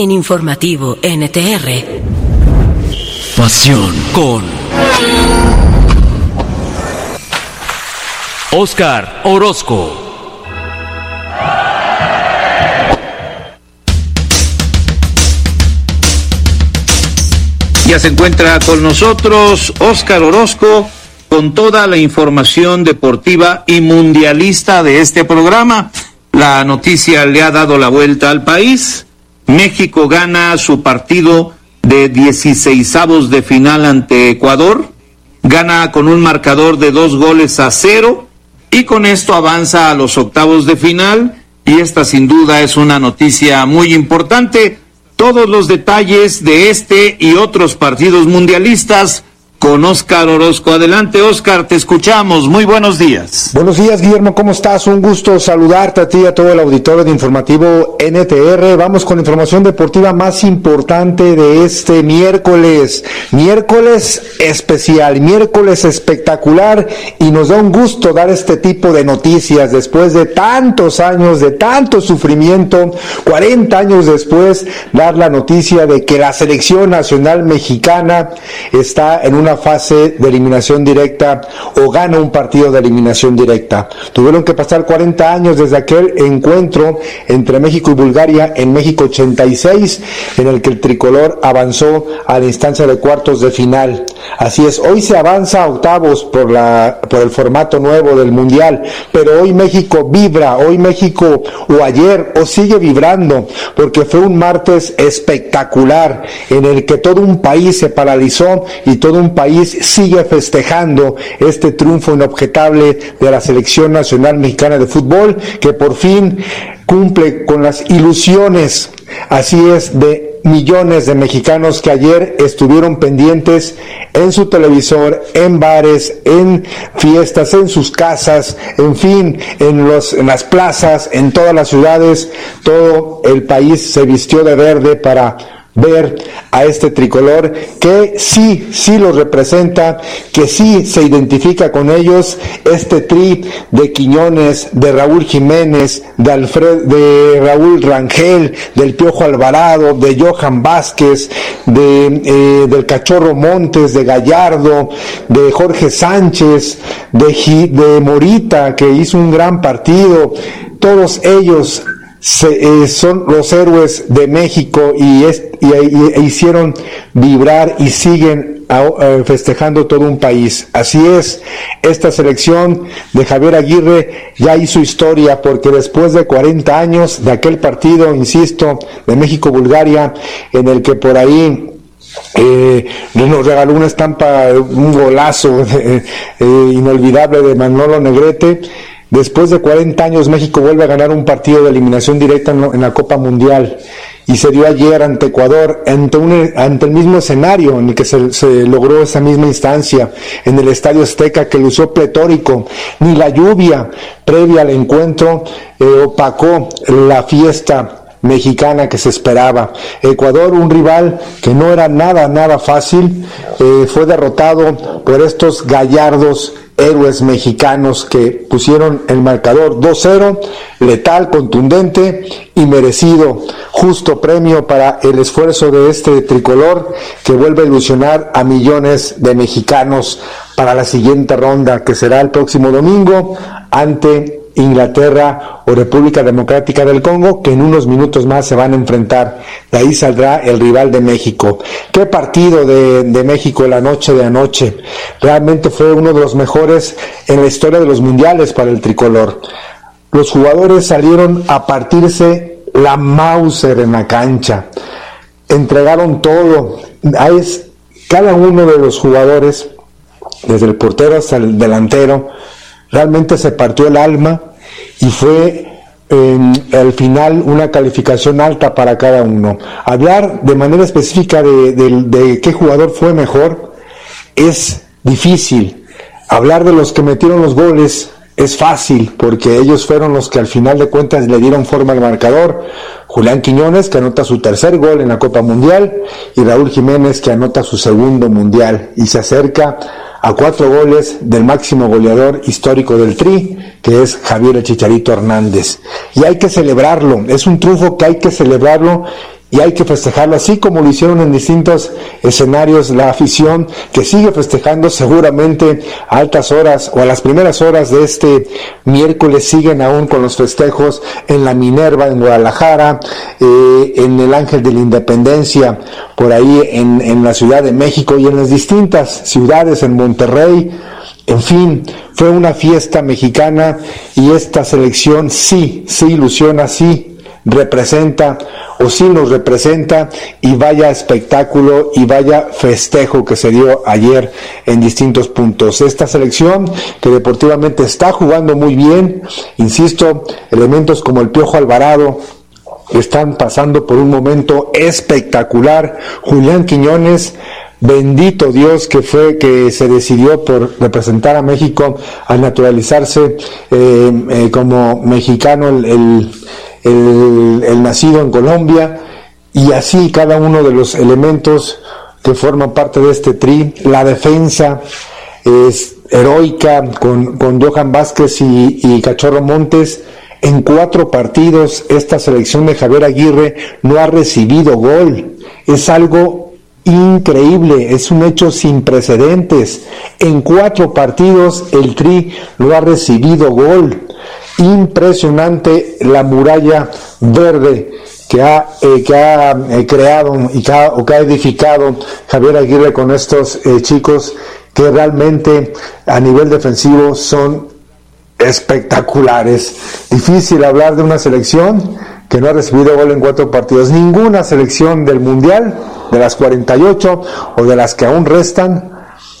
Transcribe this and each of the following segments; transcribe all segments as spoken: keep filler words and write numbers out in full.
En Informativo N T R. Pasión con Óscar Orozco. Ya se encuentra con nosotros Óscar Orozco con toda la información deportiva y mundialista de este programa. La noticia le ha dado la vuelta al país. México gana su partido de dieciseisavos de final ante Ecuador. Gana con un marcador de dos goles a cero y con esto avanza a los octavos de final. Y esta sin duda es una noticia muy importante. Todos los detalles de este y otros partidos mundialistas con Óscar Orozco. Adelante, Óscar, te escuchamos. Muy buenos días. Buenos días, Guillermo, ¿cómo estás? Un gusto saludarte a ti y a todo el auditorio de Informativo N T R. Vamos con la información deportiva más importante de este miércoles. Miércoles especial, miércoles espectacular, y nos da un gusto dar este tipo de noticias después de tantos años, de tanto sufrimiento, cuarenta años después, dar la noticia de que la selección nacional mexicana está en una fase de eliminación directa o gana un partido de eliminación directa. Tuvieron que pasar cuarenta años desde aquel encuentro entre México y Bulgaria en México ochenta y seis, en el que el tricolor avanzó a la instancia de cuartos de final. Así es, hoy se avanza a octavos por la por el formato nuevo del Mundial, pero hoy México vibra, hoy México o ayer o sigue vibrando, porque fue un martes espectacular en el que todo un país se paralizó y todo un país sigue festejando este triunfo inobjetable de la selección nacional mexicana de fútbol, que por fin cumple con las ilusiones, así es, de millones de mexicanos que ayer estuvieron pendientes en su televisor, en bares, en fiestas, en sus casas, en fin, en los en las plazas, en todas las ciudades. Todo el país se vistió de verde para ver a este tricolor que sí, sí los representa, que sí se identifica con ellos, este tri de Quiñones, de Raúl Jiménez, de Alfred, de Raúl Rangel, del Piojo Alvarado, de Johan Vázquez, de eh, del Cachorro Montes, de Gallardo, de Jorge Sánchez, de, de Morita, que hizo un gran partido. Todos ellos Se, eh, son los héroes de México y, es, y, y, e hicieron vibrar y siguen a, a, festejando todo un país. Así es, esta selección de Javier Aguirre ya hizo historia, porque después de cuarenta años de aquel partido, insisto, de México-Bulgaria, en el que por ahí Eh, nos regaló una estampa, un golazo eh, eh, inolvidable de Manolo Negrete. Después de cuarenta años, México vuelve a ganar un partido de eliminación directa en la Copa Mundial, y se dio ayer ante Ecuador, ante, un, ante el mismo escenario en el que se, se logró esa misma instancia, en el Estadio Azteca, que lució pletórico. Ni la lluvia previa al encuentro eh, opacó la fiesta mexicana que se esperaba. Ecuador, un rival que no era nada, nada fácil, eh, fue derrotado por estos gallardos héroes mexicanos que pusieron el marcador dos cero, letal, contundente y merecido. Justo premio para el esfuerzo de este tricolor, que vuelve a ilusionar a millones de mexicanos para la siguiente ronda, que será el próximo domingo ante Inglaterra o República Democrática del Congo, que en unos minutos más se van a enfrentar. De ahí saldrá el rival de México. Qué partido de, de México la noche de anoche. Realmente fue uno de los mejores en la historia de los mundiales para el tricolor. Los jugadores salieron a partirse la Mauser en la cancha, entregaron todo. Es, cada uno de los jugadores, desde el portero hasta el delantero, realmente se partió el alma, y fue eh, al final una calificación alta para cada uno. Hablar de manera específica de, de, de qué jugador fue mejor es difícil. Hablar de los que metieron los goles es fácil, porque ellos fueron los que al final de cuentas le dieron forma al marcador. Julián Quiñones, que anota su tercer gol en la Copa Mundial, y Raúl Jiménez, que anota su segundo mundial y se acerca a cuatro goles del máximo goleador histórico del Tri, que es Javier el Chicharito Hernández. Y hay que celebrarlo, es un triunfo que hay que celebrarlo, y hay que festejarlo, así como lo hicieron en distintos escenarios la afición, que sigue festejando seguramente a altas horas o a las primeras horas de este miércoles, siguen aún con los festejos en la Minerva, en Guadalajara, eh, en el Ángel de la Independencia, por ahí en, en la Ciudad de México y en las distintas ciudades, en Monterrey. En fin, fue una fiesta mexicana y esta selección sí, sí ilusiona, sí representa o sí nos representa, y vaya espectáculo y vaya festejo que se dio ayer en distintos puntos. Esta selección que deportivamente está jugando muy bien, insisto, elementos como el Piojo Alvarado están pasando por un momento espectacular. Julián Quiñones, bendito Dios que fue que se decidió por representar a México al naturalizarse eh, eh, como mexicano, el, el, el, el nacido en Colombia, y así cada uno de los elementos que forman parte de este tri. La defensa es heroica con, con Johan Vázquez y, y Cachorro Montes. En cuatro partidos esta selección de Javier Aguirre no ha recibido gol. Es algo increíble, es un hecho sin precedentes. En cuatro partidos el Tri no ha recibido gol. Impresionante la muralla verde que ha, eh, que ha eh, creado y que ha, o que ha edificado Javier Aguirre con estos eh, chicos que realmente a nivel defensivo son espectaculares. Difícil hablar de una selección que no ha recibido gol en cuatro partidos. Ninguna selección del Mundial, de las cuarenta y ocho o de las que aún restan,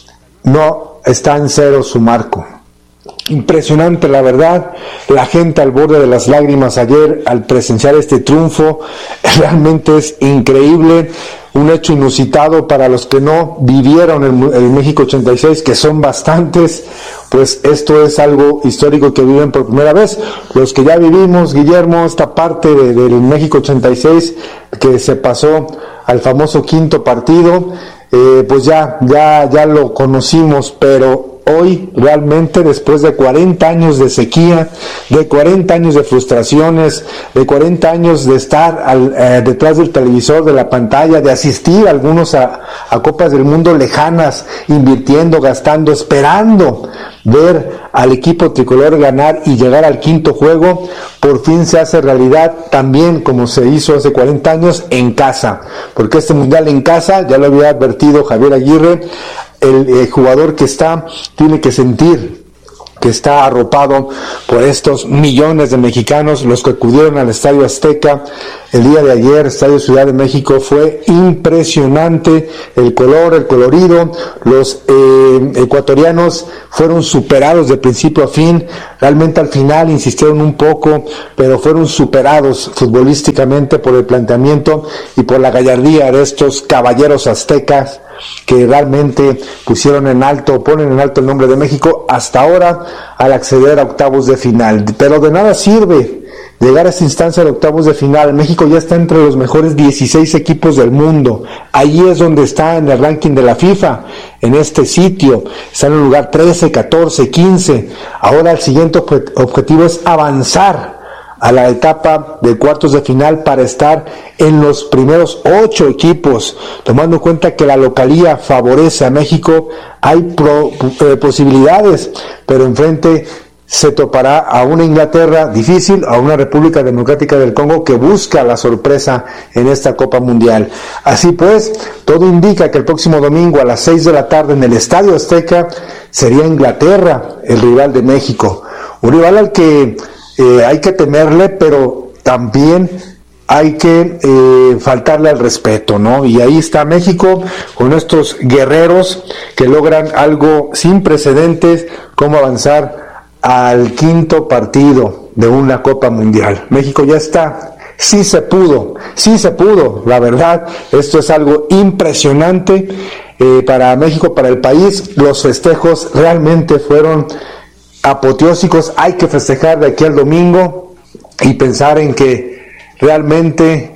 no está en cero su marco. Impresionante, la verdad, la gente al borde de las lágrimas ayer al presenciar este triunfo. Realmente es increíble, un hecho inusitado para los que no vivieron el, el México ochenta y seis, que son bastantes. Pues esto es algo histórico que viven por primera vez. Los que ya vivimos, Guillermo, esta parte de, del México ochenta y seis que se pasó al famoso quinto partido, eh, pues ya, ya, ya lo conocimos, pero hoy realmente, después de cuarenta años de sequía, de cuarenta años de frustraciones, de cuarenta años de estar al, eh, detrás del televisor, de la pantalla, de asistir algunos a, a Copas del Mundo lejanas, invirtiendo, gastando, esperando ver al equipo tricolor ganar y llegar al quinto juego, por fin se hace realidad también como se hizo hace cuarenta años en casa, porque este mundial en casa, ya lo había advertido Javier Aguirre, el eh, jugador que está tiene que sentir que está arropado por estos millones de mexicanos, los que acudieron al Estadio Azteca el día de ayer. Estadio Ciudad de México, fue impresionante el color, el colorido. Los eh, ecuatorianos fueron superados de principio a fin. Realmente al final insistieron un poco, pero fueron superados futbolísticamente por el planteamiento y por la gallardía de estos caballeros aztecas, que realmente pusieron en alto, ponen en alto el nombre de México hasta ahora al acceder a octavos de final. Pero de nada sirve llegar a esta instancia de octavos de final. México ya está entre los mejores dieciséis equipos del mundo. Ahí es donde está en el ranking de la FIFA, en este sitio. Está en el lugar trece, catorce, quince. Ahora el siguiente objetivo es avanzar a la etapa de cuartos de final para estar en los primeros ocho equipos, tomando en cuenta que la localía favorece a México. Hay pro, eh, posibilidades, pero enfrente se topará a una Inglaterra difícil, a una República Democrática del Congo que busca la sorpresa en esta Copa Mundial. Así pues, todo indica que el próximo domingo a las seis de la tarde en el Estadio Azteca sería Inglaterra el rival de México, un rival al que Eh, hay que temerle, pero también hay que eh, faltarle al respeto, ¿no? Y ahí está México con estos guerreros que logran algo sin precedentes, como avanzar al quinto partido de una Copa Mundial. México ya está, sí se pudo, sí se pudo, la verdad, esto es algo impresionante eh, para México, para el país. Los festejos realmente fueron apoteósicos. Hay que festejar de aquí al domingo y pensar en que realmente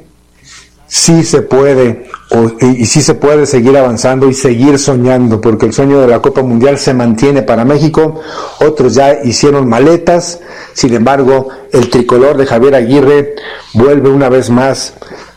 sí se puede o, y, y sí se puede seguir avanzando y seguir soñando, porque el sueño de la Copa Mundial se mantiene para México. Otros ya hicieron maletas, sin embargo el tricolor de Javier Aguirre vuelve una vez más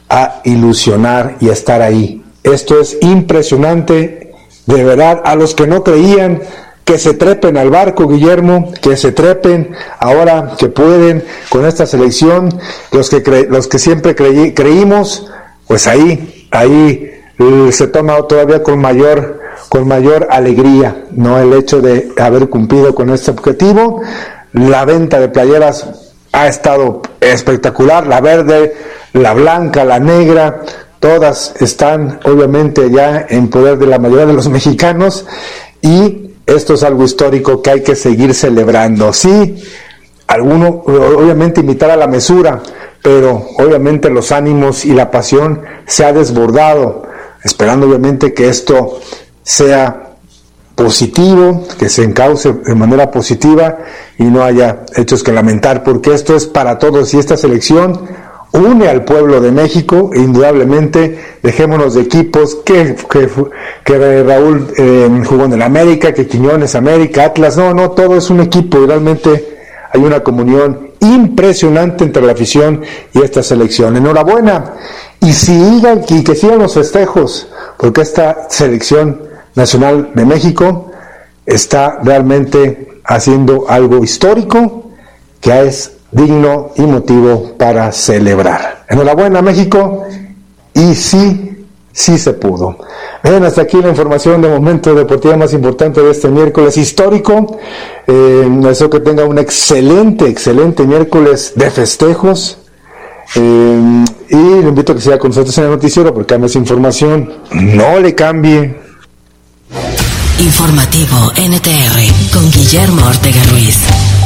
a ilusionar y a estar ahí. Esto es impresionante, de verdad. A los que no creían, que se trepen al barco, Guillermo, que se trepen ahora que pueden con esta selección. Los que cre- los que siempre creí- creímos, pues ahí, ahí eh, se toma todavía con mayor, con mayor alegría, ¿no? El hecho de haber cumplido con este objetivo. La venta de playeras ha estado espectacular, la verde, la blanca, la negra, todas están obviamente ya en poder de la mayoría de los mexicanos, y esto es algo histórico que hay que seguir celebrando. Sí, alguno, obviamente invitar a la mesura, pero obviamente los ánimos y la pasión se ha desbordado, esperando obviamente que esto sea positivo, que se encauce de manera positiva y no haya hechos que lamentar, porque esto es para todos y esta selección une al pueblo de México. Indudablemente, dejémonos de equipos, que, que, que Raúl eh, jugó en el América, que Quiñones América, Atlas, no, no, todo es un equipo y realmente hay una comunión impresionante entre la afición y esta selección. Enhorabuena, y sigan, y que sigan los festejos, porque esta selección nacional de México está realmente haciendo algo histórico que es digno y motivo para celebrar. Enhorabuena, México, y sí, sí se pudo. Bien, hasta aquí la información de momento deportiva más importante de este miércoles histórico. Eh, deseo que tenga un excelente, excelente miércoles de festejos. Eh, y le invito a que siga con nosotros en el noticiero porque hay más información. No le cambie. Informativo N T R con Guillermo Ortega Ruiz.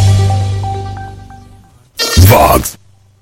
Vox.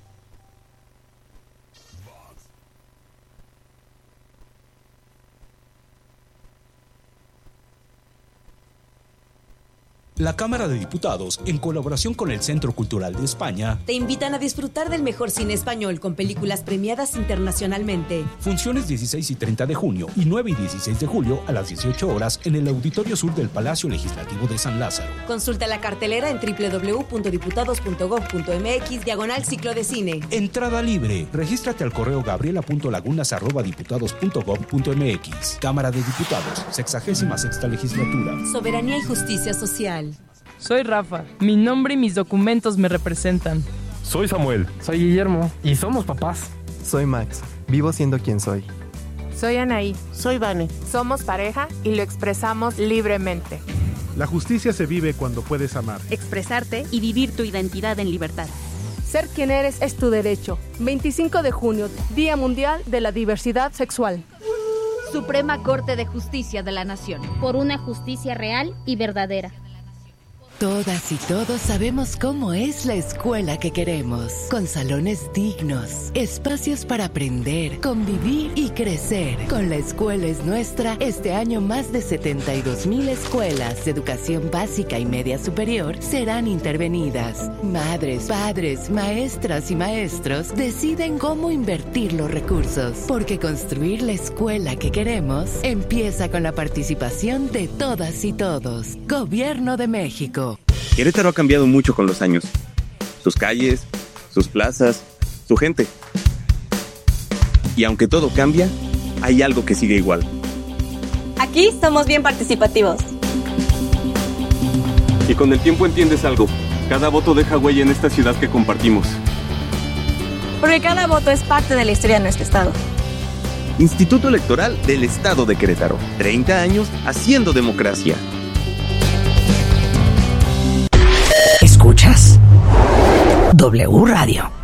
La Cámara de Diputados, en colaboración con el Centro Cultural de España, te invitan a disfrutar del mejor cine español con películas premiadas internacionalmente. Funciones dieciséis y treinta de junio y nueve y dieciséis de julio a las dieciocho horas en el Auditorio Sur del Palacio Legislativo de San Lázaro. Consulta la cartelera en doble u doble u doble u punto diputados punto gob punto m x diagonal ciclo de cine. Entrada libre. Regístrate al correo gabriela punto lagunas arroba diputados punto gob punto m x. Cámara de Diputados, sexagésima sexta legislatura. Soberanía y justicia social. Soy Rafa. Mi nombre y mis documentos me representan. Soy Samuel. Soy Guillermo. Y somos papás. Soy Max. Vivo siendo quien soy. Soy Anaí. Soy Vane. Somos pareja y lo expresamos libremente. La justicia se vive cuando puedes amar, expresarte y vivir tu identidad en libertad. Ser quien eres es tu derecho. veinticinco de junio, Día Mundial de la Diversidad Sexual. Suprema Corte de Justicia de la Nación. Por una justicia real y verdadera. Todas y todos sabemos cómo es la escuela que queremos, con salones dignos, espacios para aprender, convivir y crecer. Con La Escuela es Nuestra, este año más de setenta y dos mil escuelas de educación básica y media superior serán intervenidas. Madres, padres, maestras y maestros deciden cómo invertir los recursos, porque construir la escuela que queremos empieza con la participación de todas y todos. Gobierno de México. Querétaro ha cambiado mucho con los años. Sus calles, sus plazas, su gente. Y aunque todo cambia, hay algo que sigue igual. Aquí somos bien participativos. Y con el tiempo entiendes algo. Cada voto deja huella en esta ciudad que compartimos. Porque cada voto es parte de la historia de nuestro estado. Instituto Electoral del Estado de Querétaro. treinta años haciendo democracia. ¿Escuchas? W Radio.